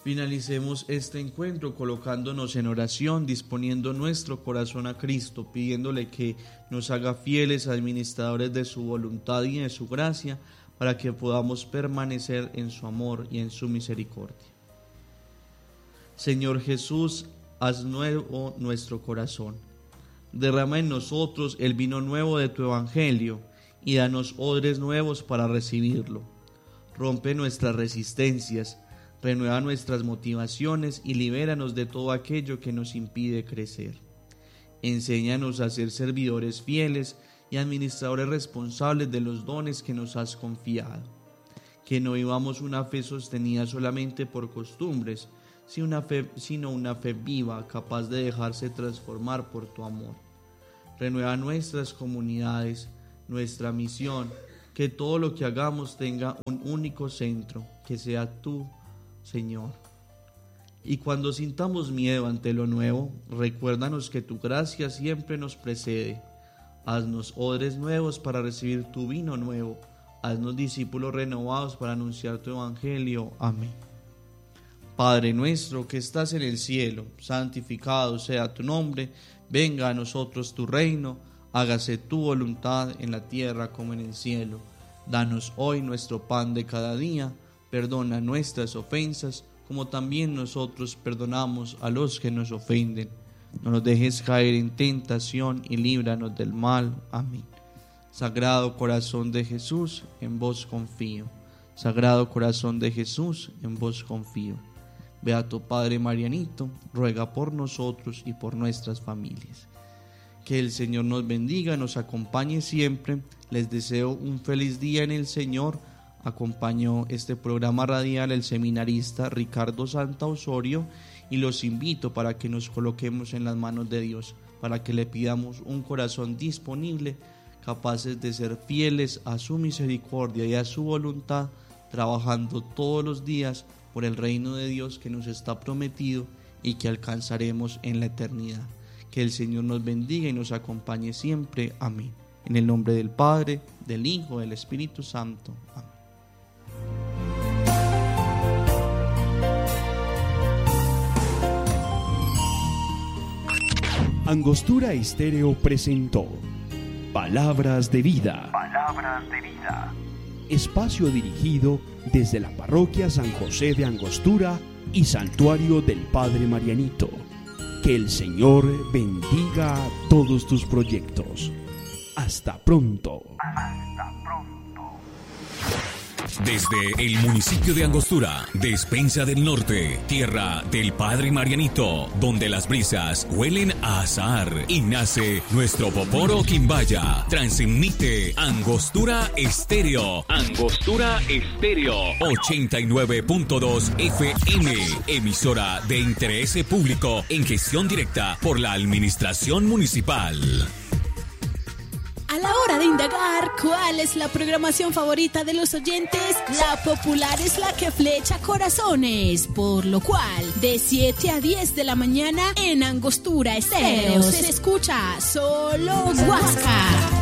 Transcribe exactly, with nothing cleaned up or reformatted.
Finalicemos este encuentro colocándonos en oración, disponiendo nuestro corazón a Cristo, pidiéndole que nos haga fieles administradores de su voluntad y de su gracia, para que podamos permanecer en su amor y en su misericordia. Señor Jesús, haz nuevo nuestro corazón. Derrama en nosotros el vino nuevo de tu evangelio y danos odres nuevos para recibirlo. Rompe nuestras resistencias, renueva nuestras motivaciones y libéranos de todo aquello que nos impide crecer. Enséñanos a ser servidores fieles y administradores responsables de los dones que nos has confiado. Que no vivamos una fe sostenida solamente por costumbres, sino una fe, sino una fe viva, capaz de dejarse transformar por tu amor. Renueva nuestras comunidades, nuestra misión, que todo lo que hagamos tenga un único centro, que sea tú, Señor. Y cuando sintamos miedo ante lo nuevo, recuérdanos que tu gracia siempre nos precede. Haznos odres nuevos para recibir tu vino nuevo. Haznos discípulos renovados para anunciar tu evangelio. Amén. Padre nuestro que estás en el cielo, santificado sea tu nombre. Venga a nosotros tu reino. Hágase tu voluntad en la tierra como en el cielo. Danos hoy nuestro pan de cada día. Perdona nuestras ofensas, como también nosotros perdonamos a los que nos ofenden. No nos dejes caer en tentación y líbranos del mal. Amén. Sagrado corazón de Jesús, en vos confío. Sagrado corazón de Jesús, en vos confío. Beato Padre Marianito, ruega por nosotros y por nuestras familias. Que el Señor nos bendiga, nos acompañe siempre. Les deseo un feliz día en el Señor. Acompañó este programa radial el seminarista Ricardo Santa Osorio y los invito para que nos coloquemos en las manos de Dios, para que le pidamos un corazón disponible, capaces de ser fieles a su misericordia y a su voluntad, trabajando todos los días por el reino de Dios que nos está prometido y que alcanzaremos en la eternidad. Que el Señor nos bendiga y nos acompañe siempre. Amén. En el nombre del Padre, del Hijo, del Espíritu Santo. Amén. Angostura Estéreo presentó Palabras de Vida. Palabras de Vida. Espacio dirigido desde la parroquia San José de Angostura y Santuario del Padre Marianito. Que el Señor bendiga todos tus proyectos. Hasta pronto. Hasta pronto. Desde el municipio de Angostura, Despensa del Norte, tierra del Padre Marianito, donde las brisas huelen a azahar y nace nuestro Poporo Quimbaya. Transmite Angostura Estéreo. Angostura Estéreo. ochenta y nueve punto dos F M. Emisora de interés público en gestión directa por la Administración Municipal. A la hora de indagar cuál es la programación favorita de los oyentes, la popular es la que flecha corazones, por lo cual de siete a diez de la mañana en Angostura Estéreo se escucha solo Huáscar.